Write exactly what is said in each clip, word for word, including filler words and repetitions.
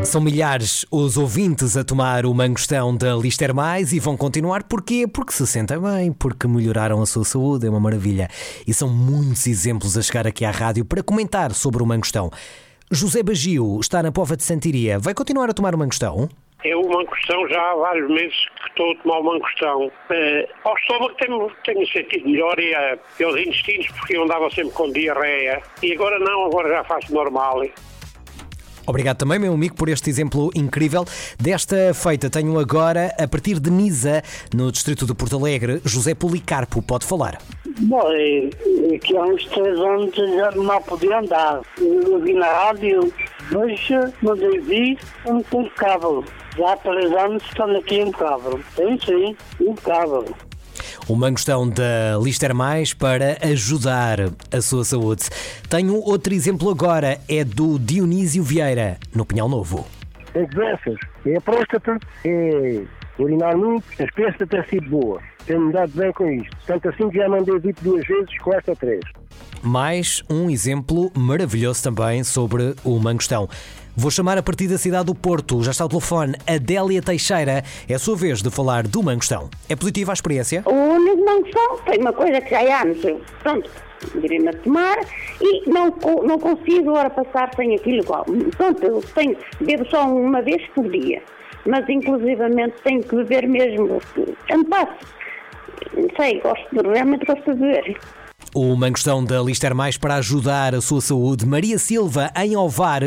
São milhares os ouvintes a tomar o mangostão da Lister Mais e vão continuar. Porquê? Porque se sentem bem, porque melhoraram a sua saúde, é uma maravilha. E são muitos exemplos a chegar aqui à rádio para comentar sobre o mangostão. José Bagio está na Póvoa de Santiria. Vai continuar a tomar o mangostão? Eu o mangostão já há vários meses que estou a tomar o mangostão. Uh, ao estômago tenho, tenho sentido melhor e, uh, e aos intestinos, porque eu andava sempre com diarreia. E agora não, agora já faço normal. Obrigado também, meu amigo, por este exemplo incrível. Desta feita tenho agora, a partir de Nisa, no distrito de Porto Alegre, José Policarpo. Pode falar. Bom, é que há uns três anos já não podia andar. Eu vi na rádio, hoje mandei vir um impecável. Já há três anos estando aqui impecável. Sim, sim, impecável. O mangostão da Lister Mais para ajudar a sua saúde. Tenho outro exemplo agora, é do Dionísio Vieira, no Pinhal Novo. As doenças, é a próstata, é urinar muito, as peças têm sido boas. Tenho-me dado bem com isto. Tanto assim que já mandei vir duas vezes, com esta três. Mais um exemplo maravilhoso também sobre o mangostão. Vou chamar a partir da cidade do Porto. Já está ao telefone Adélia Teixeira. É a sua vez de falar do mangostão. É positiva a experiência? O único mangostão tem uma coisa que já há anos. Pronto, virei-me a tomar e não, não consigo agora passar sem aquilo igual. Pronto, eu tenho, bebo só uma vez por dia. Mas inclusivamente tenho que beber mesmo. Tanto passo. Não sei, gosto, realmente gosto de beber. O mangostão da Lister Mais para ajudar a sua saúde. Maria Silva, em Ovar.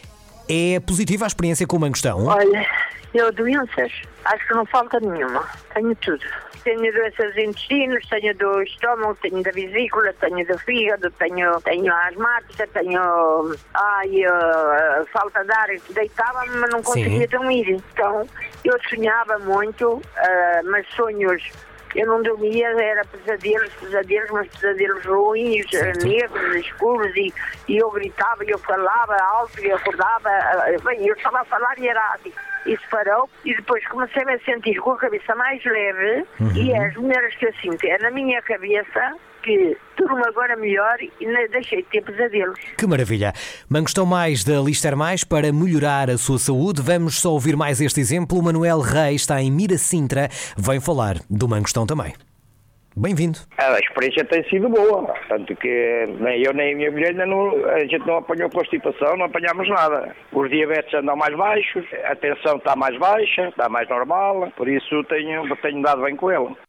É positiva a experiência com o mangostão? Olha, eu doenças, acho que não falta nenhuma. Tenho tudo. Tenho doenças de intestinos, tenho do estômago, tenho da vesícula, tenho do fígado, tenho, tenho asmática, tenho ai, uh, falta de ar. Deitava-me, mas não conseguia dormir. Então, eu sonhava muito, uh, mas sonhos... Eu não dormia, era pesadelos, pesadelos, mas pesadelos ruins, certo. Negros, escuros, e, e eu gritava, e eu falava alto, e eu acordava, bem, eu estava a falar e era assim. Isso parou, e depois comecei a sentir com a cabeça mais leve, uhum. E as mulheres que eu sinto é na minha cabeça, que durmo agora melhor e deixei de ter pesadelos. Que maravilha! Mangostão Mais da Lister Mais para melhorar a sua saúde. Vamos só ouvir mais este exemplo. O Manuel Reis está em Miracintra, vem falar do mangostão também. Bem-vindo. A experiência tem sido boa, tanto que nem eu nem a minha mulher, não, a gente não apanhou constipação, não apanhámos nada. Os diabetes andam mais baixos, a tensão está mais baixa, está mais normal, por isso tenho, tenho dado bem com ele.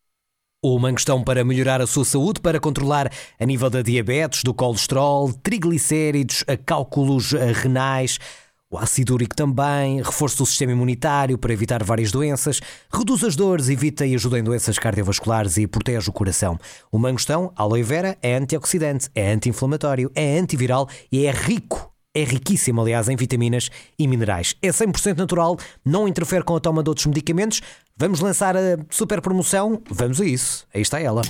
O mangostão para melhorar a sua saúde, para controlar a nível da diabetes, do colesterol, triglicéridos, a cálculos renais, o ácido úrico também, reforço do sistema imunitário para evitar várias doenças, reduz as dores, evita e ajuda em doenças cardiovasculares e protege o coração. O mangostão, aloe vera, é antioxidante, é anti-inflamatório, é antiviral e é rico. É riquíssimo, aliás, em vitaminas e minerais. É cem por cento natural, não interfere com a toma de outros medicamentos. Vamos lançar a super promoção? Vamos a isso. Aí está ela.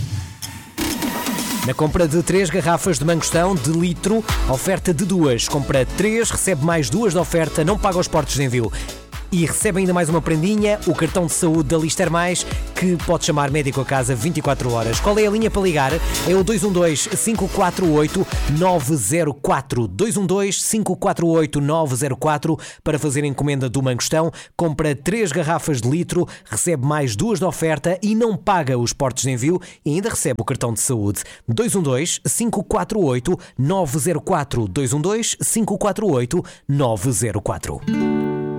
Na compra de três garrafas de mangostão de litro, oferta de duas. Compra três, recebe mais duas de oferta, não paga os portos de envio. E recebe ainda mais uma prendinha, o cartão de saúde da Lister Mais, que pode chamar médico a casa vinte e quatro horas. Qual é a linha para ligar? É o dois um dois, cinco quatro oito, nove zero quatro. dois um dois, cinco quatro oito, nove zero quatro para fazer encomenda do mangostão. Compra três garrafas de litro, recebe mais duas de oferta e não paga os portos de envio e ainda recebe o cartão de saúde. dois um dois, cinco quatro oito, nove zero quatro. dois um dois, cinco quatro oito, nove zero quatro.